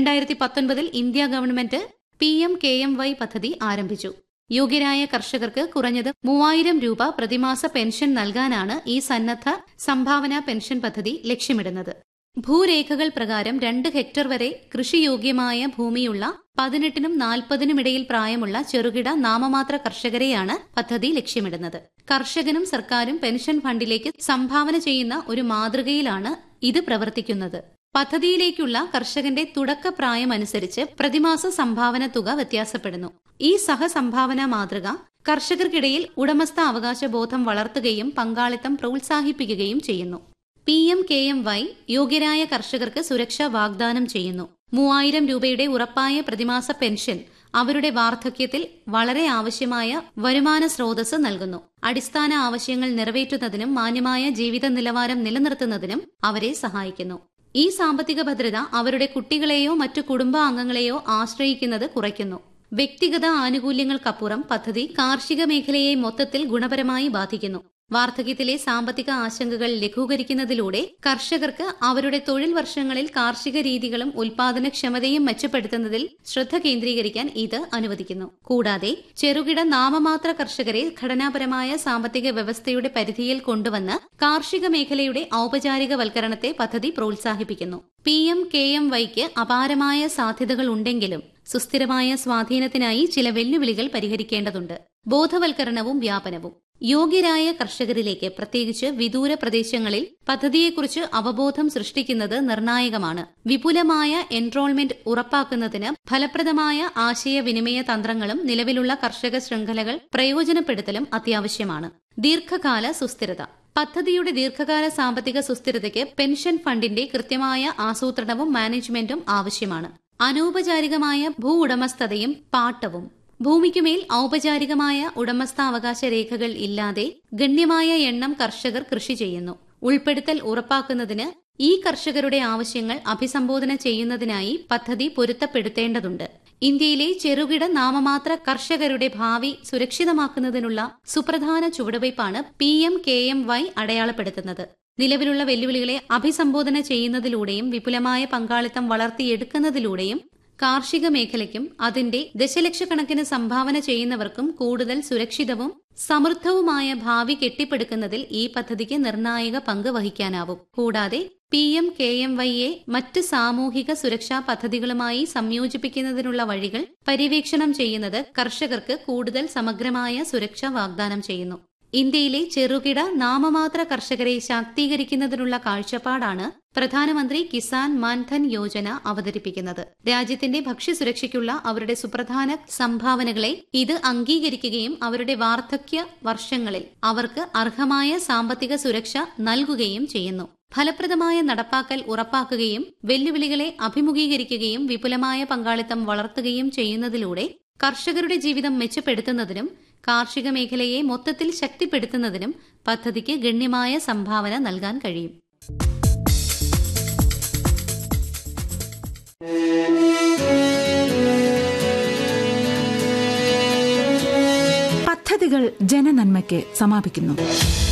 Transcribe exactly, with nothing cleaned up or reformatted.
രണ്ടായിരത്തി പത്തൊൻപതിൽ India government P M K M Y പദ്ധതി ആരംഭിച്ചു. യോഗ്യരായ കർഷകർക്ക് കുറഞ്ഞത് മൂവായിരം രൂപ പ്രതിമാസ പെൻഷൻ നൽകാനാണ് ഈ സന്നദ്ധ സംഭാവന പെൻഷൻ പദ്ധതി ലക്ഷ്യമിടുന്നത്. ഭൂരേഖകൾ പ്രകാരം രണ്ട് ഹെക്ടർ വരെ കൃഷിയോഗ്യമായ ഭൂമിയുള്ള പതിനെട്ടിനും നാൽപ്പതിനുമിടയിൽ പ്രായമുള്ള ചെറുകിട നാമമാത്ര കർഷകരെയാണ് പദ്ധതി ലക്ഷ്യമിടുന്നത്. കർഷകനും സർക്കാരും പെൻഷൻ ഫണ്ടിലേക്ക് സംഭാവന ചെയ്യുന്ന ഒരു മാതൃകയിലാണ് ഇത് പ്രവർത്തിക്കുന്നത്. പദ്ധതിയിലേക്കുള്ള കർഷകന്റെ തുടക്ക പ്രായമനുസരിച്ച് പ്രതിമാസ സംഭാവന തുക വ്യത്യാസപ്പെടുന്നു. ഈ സഹസംഭാവന മാതൃക കർഷകർക്കിടയിൽ ഉടമസ്ഥ അവകാശ ബോധം വളർത്തുകയും പങ്കാളിത്തം പ്രോത്സാഹിപ്പിക്കുകയും ചെയ്യുന്നു. P M K M Y യോഗ്യരായ കർഷകർക്ക് സുരക്ഷ വാഗ്ദാനം ചെയ്യുന്നു. മൂവായിരം രൂപയുടെ ഉറപ്പായ പ്രതിമാസ പെൻഷൻ അവരുടെ വാർദ്ധക്യത്തിൽ വളരെ ആവശ്യമായ വരുമാന സ്രോതസ് നൽകുന്നു. അടിസ്ഥാന ആവശ്യങ്ങൾ നിറവേറ്റുന്നതിനും മാന്യമായ ജീവിത നിലവാരം നിലനിർത്തുന്നതിനും അവരെ സഹായിക്കുന്നു. ഈ സാമ്പത്തിക ഭദ്രത അവരുടെ കുട്ടികളെയോ മറ്റു കുടുംബാംഗങ്ങളെയോ ആശ്രയിക്കുന്നത് കുറയ്ക്കുന്നു. വ്യക്തിഗത ആനുകൂല്യങ്ങൾക്കപ്പുറം പദ്ധതി കാർഷിക മേഖലയെ മൊത്തത്തിൽ ഗുണപരമായി ബാധിക്കുന്നു. വാർദ്ധക്യത്തിലെ സാമ്പത്തിക ആശങ്കകൾ ലഘൂകരിക്കുന്നതിലൂടെ കർഷകർക്ക് അവരുടെ തൊഴിൽ വർഷങ്ങളിൽ കാർഷിക രീതികളും ഉൽപാദനക്ഷമതയും മെച്ചപ്പെടുത്തുന്നതിൽ ശ്രദ്ധ കേന്ദ്രീകരിക്കാൻ ഇത് അനുവദിക്കുന്നു. കൂടാതെ ചെറുകിട നാമമാത്ര കർഷകരെ ഘടനാപരമായ സാമ്പത്തിക വ്യവസ്ഥയുടെ പരിധിയിൽ കൊണ്ടുവന്ന് കാർഷിക മേഖലയുടെ ഔപചാരികവൽക്കരണത്തെ പദ്ധതി പ്രോത്സാഹിപ്പിക്കുന്നു. പി എം കെ എം വൈക്ക് അപാരമായ സാധ്യതകൾ ഉണ്ടെങ്കിലും സുസ്ഥിരമായ സ്വാധീനത്തിനായി ചില വെല്ലുവിളികൾ പരിഹരിക്കേണ്ടതുണ്ട്. ബോധവൽക്കരണവും വ്യാപനവും യോഗ്യരായ കർഷകരിലേക്ക്, പ്രത്യേകിച്ച് വിദൂര പ്രദേശങ്ങളിൽ പദ്ധതിയെക്കുറിച്ച് അവബോധം സൃഷ്ടിക്കുന്നത് നിർണായകമാണ്. വിപുലമായ എൻറോൾമെന്റ് ഉറപ്പാക്കുന്നതിന് ഫലപ്രദമായ ആശയവിനിമയ തന്ത്രങ്ങളും നിലവിലുള്ള കർഷക ശൃംഖലകൾ പ്രയോജനപ്പെടുത്തലും അത്യാവശ്യമാണ്. ദീർഘകാല സുസ്ഥിരത. പദ്ധതിയുടെ ദീർഘകാല സാമ്പത്തിക സുസ്ഥിരതയ്ക്ക് പെൻഷൻ ഫണ്ടിന്റെ കൃത്യമായ ആസൂത്രണവും മാനേജ്മെന്റും ആവശ്യമാണ്. അനൗപചാരികമായ ഭൂ ഉടമസ്ഥതയും പാട്ടവും. ഭൂമിക്കുമേൽ ഔപചാരികമായ ഉടമസ്ഥാവകാശ രേഖകൾ ഇല്ലാതെ ഗണ്യമായ എണ്ണം കർഷകർ കൃഷി ചെയ്യുന്നു. ഉൾപ്പെടുത്തൽ ഉറപ്പാക്കുന്നതിന് ഈ കർഷകരുടെ ആവശ്യങ്ങൾ അഭിസംബോധന ചെയ്യുന്നതിനായി പദ്ധതി പൊരുത്തപ്പെടുത്തേണ്ടതുണ്ട്. ഇന്ത്യയിലെ ചെറുകിട നാമമാത്ര കർഷകരുടെ ഭാവി സുരക്ഷിതമാക്കുന്നതിനുള്ള സുപ്രധാന ചുവടുവയ്പ്പാണ് P M K M Y അടയാളപ്പെടുത്തുന്നത്. നിലവിലുള്ള വെല്ലുവിളികളെ അഭിസംബോധന ചെയ്യുന്നതിലൂടെയും വിപുലമായ പങ്കാളിത്തം വളർത്തിയെടുക്കുന്നതിലൂടെയും കാർഷിക മേഖലയ്ക്കും അതിന്റെ ദശലക്ഷക്കണക്കിന് സംഭാവന ചെയ്യുന്നവർക്കും കൂടുതൽ സുരക്ഷിതവും സമൃദ്ധവുമായ ഭാവി കെട്ടിപ്പടുക്കുന്നതിൽ ഈ പദ്ധതിക്ക് നിർണായക പങ്ക് വഹിക്കാനാവും. കൂടാതെ പി എം കെ എം വൈയെ മറ്റ് സാമൂഹിക സുരക്ഷാ പദ്ധതികളുമായി സംയോജിപ്പിക്കുന്നതിനുള്ള വഴികൾ പര്യവേക്ഷണം ചെയ്യുന്നത് കർഷകർക്ക് കൂടുതൽ സമഗ്രമായ സുരക്ഷ വാഗ്ദാനം ചെയ്യുന്നു. ഇന്ത്യയിലെ ചെറുകിട നാമമാത്ര കർഷകരെ ശാക്തീകരിക്കുന്നതിനുള്ള കാഴ്ചപ്പാടാണ് പ്രധാനമന്ത്രി കിസാൻ മാൻധൻ യോജന അവതരിപ്പിക്കുന്നത്. രാജ്യത്തിന്റെ ഭക്ഷ്യസുരക്ഷയ്ക്കുള്ള അവരുടെ സുപ്രധാന സംഭാവനകളെ ഇത് അംഗീകരിക്കുകയും അവരുടെ വാർദ്ധക്യ വർഷങ്ങളിൽ അവർക്ക് അർഹമായ സാമ്പത്തിക സുരക്ഷ നൽകുകയും ചെയ്യുന്നു. ഫലപ്രദമായ നടപ്പാക്കൽ ഉറപ്പാക്കുകയും വെല്ലുവിളികളെ അഭിമുഖീകരിക്കുകയും വിപുലമായ പങ്കാളിത്തം വളർത്തുകയും ചെയ്യുന്നതിലൂടെ കർഷകരുടെ ജീവിതം മെച്ചപ്പെടുത്തുന്നതിനും കാർഷിക മേഖലയെ മൊത്തത്തിൽ ശക്തിപ്പെടുത്തുന്നതിനും പദ്ധതിക്ക് ഗണ്യമായ സംഭാവന നൽകാൻ കഴിയും. പദ്ധതികൾ ജനനന്മയ്ക്ക് സമാപിക്കുന്നു.